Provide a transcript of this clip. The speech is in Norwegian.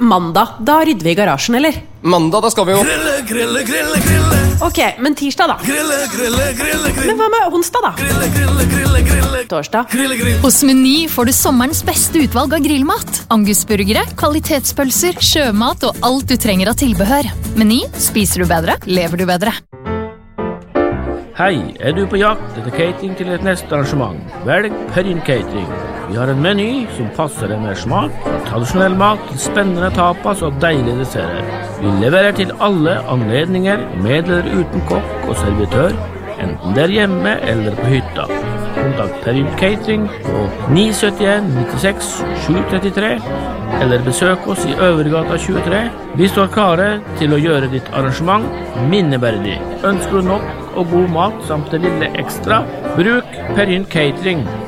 mandag, da rydder vi I garasjen, eller? Mandag, da skal vi jo Grille. Ok, men tirsdag da? Grille. Men hva med onsdag da? Grille. Torsdag? Hos Meny får du sommerens beste utvalg av grillmat. Angusburgere, kvalitetspølser, sjømat og alt du trenger av tilbehør. Meny, spiser du bedre, lever du bedre. Hei, du på jakt etter catering til et neste arrangement? Velg Perrin Catering. Vi har en meny som passer deg med smak, fra tradisjonell mat til spennende tapas og deilige desserter. Vi leverer til alle anledninger, med eller uten kokk og servitør, enten det hjemme eller på hytta. Kontakt Perrin Catering på 971 96 733, eller besøk oss I Øvergata 23. Vi står klare til å gjøre ditt arrangement minneverdig. Ønsker du nok og god mat samt det lille ekstra? Bruk Perrin Catering.